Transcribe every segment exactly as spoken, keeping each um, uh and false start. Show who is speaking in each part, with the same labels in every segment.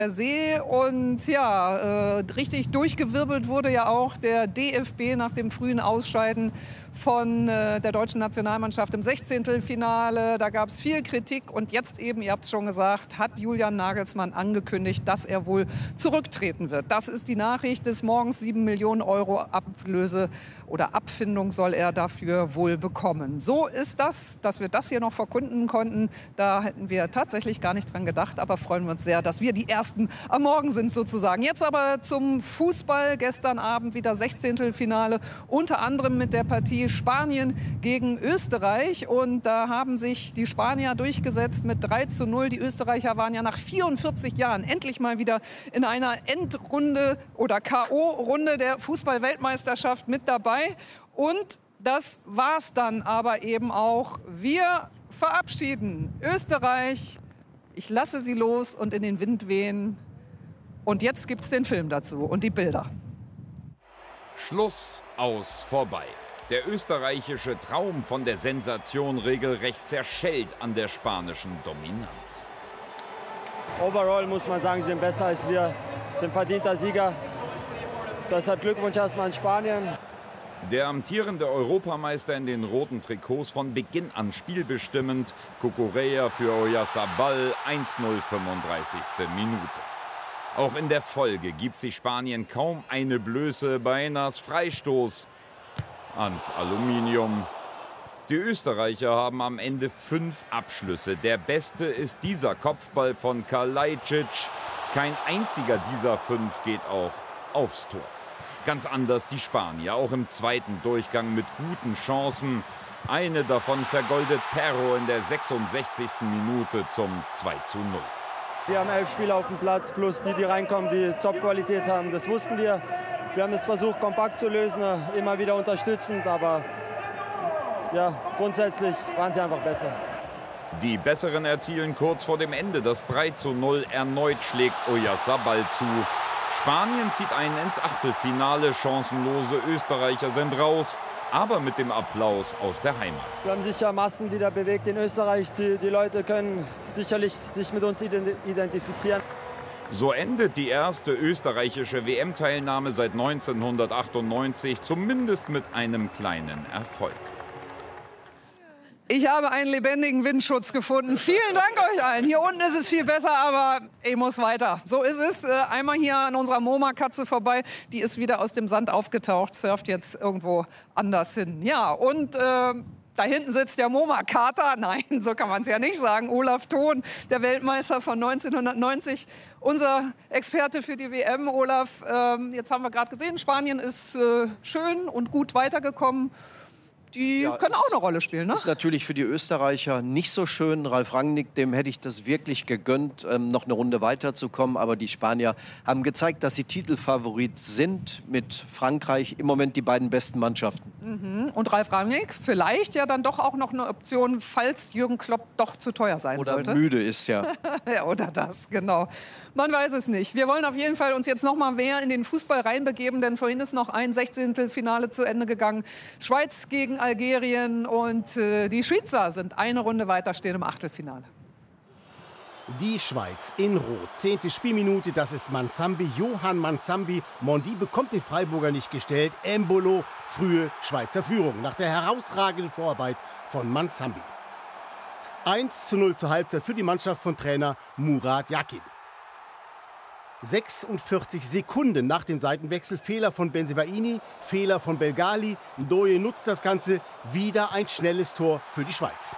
Speaker 1: See. Und ja, äh, richtig durchgewirbelt wurde ja auch der D F B nach dem frühen Ausscheiden von äh, der deutschen Nationalmannschaft im Sechzehntelfinale. Da gab es viel Kritik und jetzt eben, ihr habt es schon gesagt, hat Julian Nagelsmann angekündigt, dass er wohl zurücktreten wird. Das ist die Nachricht des Morgens. sieben Millionen Euro Ablöse oder Abfindung soll er dafür wohl bekommen. So ist das, dass wir das hier noch verkünden konnten. Da hätten wir tatsächlich gar nicht dran gedacht, aber freuen wir uns sehr, dass wir die Ersten am Morgen sind sozusagen. Jetzt aber zum Fußball. Gestern Abend wieder Sechzehntelfinale, unter anderem mit der Partie Spanien gegen Österreich. Und da haben sich die Spanier durchgesetzt mit drei zu null. Die Österreicher waren ja nach vierundvierzig Jahren endlich mal wieder in einer Endrunde oder K O-Runde der Fußball-Weltmeisterschaft mit dabei. Und das war's dann aber eben auch. Wir verabschieden Österreich. Ich lasse sie los und in den Wind wehen. Und jetzt gibt's den Film dazu und die Bilder.
Speaker 2: Schluss, aus, vorbei. Der österreichische Traum von der Sensation regelrecht zerschellt an der spanischen Dominanz.
Speaker 3: Overall muss man sagen, sie sind besser als wir, sind verdienter Sieger. Deshalb Glückwunsch erstmal an Spanien.
Speaker 2: Der amtierende Europameister in den roten Trikots von Beginn an spielbestimmend. Cucurella für Oyarzabal, eins zu null, fünfunddreißigste Minute. Auch in der Folge gibt sich Spanien kaum eine Blöße, beinahe Freistoß ans Aluminium. Die Österreicher haben am Ende fünf Abschlüsse. Der beste ist dieser Kopfball von Kalajdzic. Kein einziger dieser fünf geht auch aufs Tor. Ganz anders die Spanier, auch im zweiten Durchgang mit guten Chancen. Eine davon vergoldet Perro in der sechsundsechzigsten Minute zum zwei zu null.
Speaker 3: Wir haben elf Spieler auf dem Platz, plus die, die reinkommen, die Top-Qualität haben. Das wussten wir. Wir haben es versucht, kompakt zu lösen, immer wieder unterstützend. Aber ja, grundsätzlich waren sie einfach besser.
Speaker 2: Die Besseren erzielen kurz vor dem Ende das drei zu null. Erneut schlägt Oyarzabal zu. Spanien zieht ein ins Achtelfinale. Chancenlose Österreicher sind raus, aber mit dem Applaus aus der Heimat.
Speaker 3: Wir haben sicher Massen wieder bewegt in Österreich. Die, die Leute können sicherlich sich mit uns identifizieren.
Speaker 2: So endet die erste österreichische W M-Teilnahme seit neunzehnhundertachtundneunzig, zumindest mit einem kleinen Erfolg.
Speaker 1: Ich habe einen lebendigen Windschutz gefunden. Vielen Dank euch allen. Hier unten ist es viel besser, aber ich muss weiter. So ist es. Äh, einmal hier an unserer MoMA-Katze vorbei. Die ist wieder aus dem Sand aufgetaucht, surft jetzt irgendwo anders hin. Ja, und äh, da hinten sitzt der MoMA-Kater. Nein, so kann man es ja nicht sagen. Olaf Thon, der Weltmeister von neunzehnhundertneunzig. Unser Experte für die W M. Olaf, äh, jetzt haben wir gerade gesehen, Spanien ist äh, schön und gut weitergekommen. Die
Speaker 4: ja,
Speaker 1: können auch eine Rolle spielen, ne?
Speaker 4: Ist natürlich für die Österreicher nicht so schön. Ralf Rangnick, dem hätte ich das wirklich gegönnt, ähm, noch eine Runde weiterzukommen. Aber die Spanier haben gezeigt, dass sie Titelfavorit sind mit Frankreich. Im Moment die beiden besten Mannschaften.
Speaker 1: Mhm. Und Ralf Rangnick, vielleicht ja dann doch auch noch eine Option, falls Jürgen Klopp doch zu teuer sein
Speaker 4: oder
Speaker 1: sollte.
Speaker 4: Oder müde ist, ja.
Speaker 1: Ja, oder das, genau. Man weiß es nicht. Wir wollen auf jeden Fall uns jetzt noch mal mehr in den Fußball reinbegeben, denn vorhin ist noch ein Sechzehntelfinale zu Ende gegangen. Schweiz gegen Algerien und äh, die Schweizer sind eine Runde weiter, stehen im Achtelfinale.
Speaker 5: Die Schweiz in Rot. Zehnte Spielminute, das ist Mansambi, Johann Mansambi. Mondi bekommt den Freiburger nicht gestellt. Embolo, frühe Schweizer Führung nach der herausragenden Vorarbeit von Mansambi. eins zu null zur Halbzeit für die Mannschaft von Trainer Murat Yakin. sechsundvierzig Sekunden nach dem Seitenwechsel, Fehler von Bensebaini, Fehler von Belgali. Ndoye nutzt das Ganze, wieder ein schnelles Tor für die Schweiz.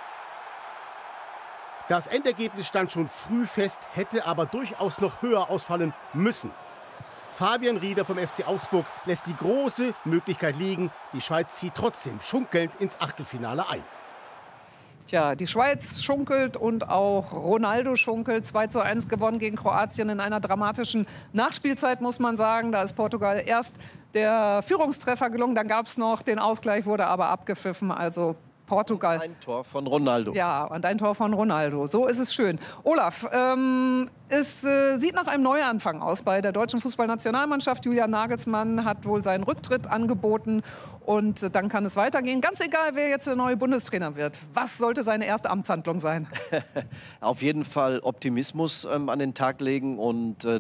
Speaker 5: Das Endergebnis stand schon früh fest, hätte aber durchaus noch höher ausfallen müssen. Fabian Rieder vom F C Augsburg lässt die große Möglichkeit liegen. Die Schweiz zieht trotzdem schunkelnd ins Achtelfinale ein.
Speaker 1: Tja, die Schweiz schunkelt und auch Ronaldo schunkelt. zwei zu eins gewonnen gegen Kroatien in einer dramatischen Nachspielzeit, muss man sagen. Da ist Portugal erst der Führungstreffer gelungen. Dann gab es noch den Ausgleich, wurde aber abgepfiffen. Also Portugal.
Speaker 4: Ein Tor von Ronaldo.
Speaker 1: Ja, und ein Tor von Ronaldo. So ist es schön. Olaf, ähm, es äh, sieht nach einem Neuanfang aus bei der deutschen Fußballnationalmannschaft. Julian Nagelsmann hat wohl seinen Rücktritt angeboten. Und äh, dann kann es weitergehen. Ganz egal, wer jetzt der neue Bundestrainer wird. Was sollte seine erste Amtshandlung sein?
Speaker 4: Auf jeden Fall Optimismus ähm, an den Tag legen und äh,